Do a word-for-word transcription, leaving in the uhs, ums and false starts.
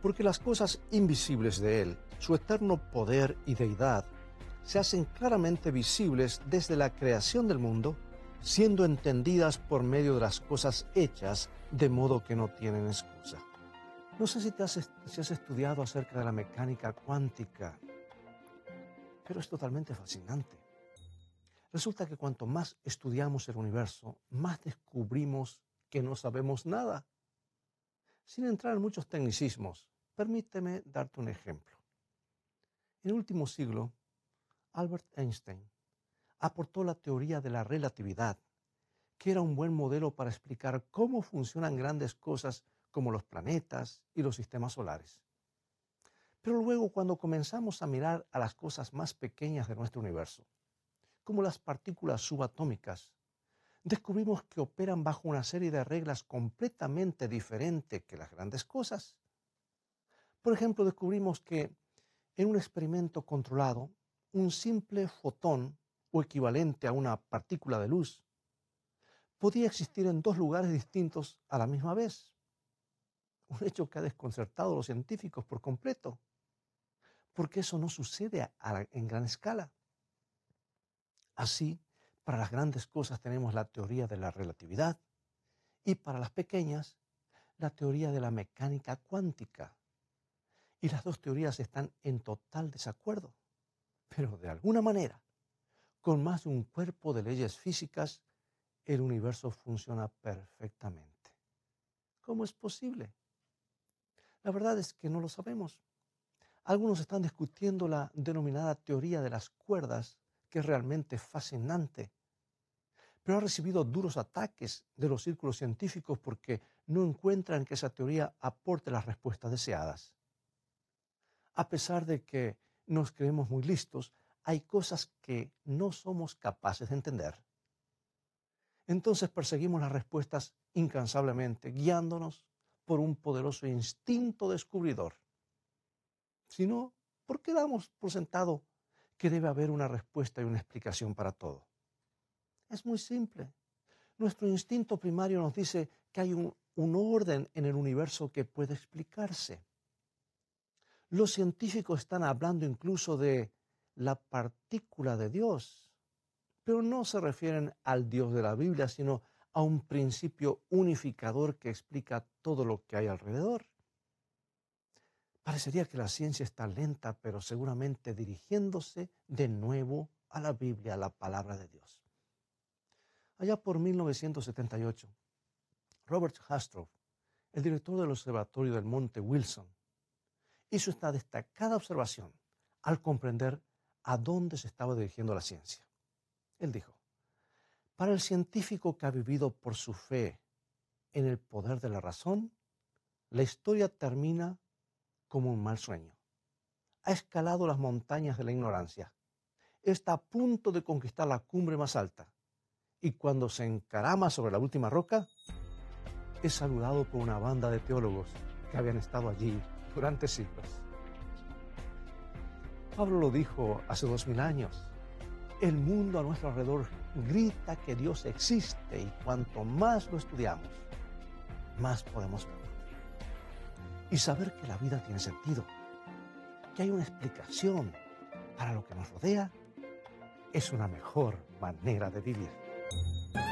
Porque las cosas invisibles de Él, su eterno poder y deidad, se hacen claramente visibles desde la creación del mundo, siendo entendidas por medio de las cosas hechas, de modo que no tienen excusa. No sé si, te has, si has estudiado acerca de la mecánica cuántica, pero es totalmente fascinante. Resulta que cuanto más estudiamos el universo, más descubrimos que no sabemos nada. Sin entrar en muchos tecnicismos, permíteme darte un ejemplo. En el último siglo, Albert Einstein aportó la teoría de la relatividad, que era un buen modelo para explicar cómo funcionan grandes cosas como los planetas y los sistemas solares. Pero luego, cuando comenzamos a mirar a las cosas más pequeñas de nuestro universo, como las partículas subatómicas, descubrimos que operan bajo una serie de reglas completamente diferentes que las grandes cosas. Por ejemplo, descubrimos que en un experimento controlado, un simple fotón, o equivalente a una partícula de luz, podía existir en dos lugares distintos a la misma vez. Un hecho que ha desconcertado a los científicos por completo, porque eso no sucede a, a, en gran escala. Así, para las grandes cosas tenemos la teoría de la relatividad y para las pequeñas, la teoría de la mecánica cuántica. Y las dos teorías están en total desacuerdo, pero de alguna manera, con más de un cuerpo de leyes físicas, el universo funciona perfectamente. ¿Cómo es posible? La verdad es que no lo sabemos. Algunos están discutiendo la denominada teoría de las cuerdas, que es realmente fascinante, pero ha recibido duros ataques de los círculos científicos porque no encuentran que esa teoría aporte las respuestas deseadas. A pesar de que nos creemos muy listos, hay cosas que no somos capaces de entender. Entonces perseguimos las respuestas incansablemente, guiándonos por un poderoso instinto descubridor. Si no, ¿por qué damos por sentado que debe haber una respuesta y una explicación para todo? Es muy simple. Nuestro instinto primario nos dice que hay un, un orden en el universo que puede explicarse. Los científicos están hablando incluso de la partícula de Dios, pero no se refieren al Dios de la Biblia, sino a un principio unificador que explica todo lo que hay alrededor. Parecería que la ciencia está lenta, pero seguramente dirigiéndose de nuevo a la Biblia, a la palabra de Dios. Allá por mil novecientos setenta y ocho, Robert Hastrow, el director del Observatorio del Monte Wilson, hizo esta destacada observación al comprender a dónde se estaba dirigiendo la ciencia. Él dijo: para el científico que ha vivido por su fe en el poder de la razón, la historia termina como un mal sueño. Ha escalado las montañas de la ignorancia. Está a punto de conquistar la cumbre más alta. Y cuando se encarama sobre la última roca, es saludado por una banda de teólogos que habían estado allí durante siglos. Pablo lo dijo hace dos mil años. El mundo a nuestro alrededor grita que Dios existe y cuanto más lo estudiamos, más podemos verlo. Y saber que la vida tiene sentido, que hay una explicación para lo que nos rodea, es una mejor manera de vivir.